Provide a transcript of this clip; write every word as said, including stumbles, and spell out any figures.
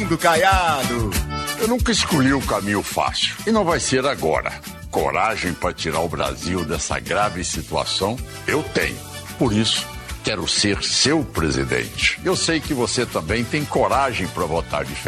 Domingo Caiado. Eu nunca escolhi o caminho fácil. E não vai ser agora. Coragem para tirar o Brasil dessa grave situação, eu tenho. Por isso, quero ser seu presidente. Eu sei que você também tem coragem para votar diferente.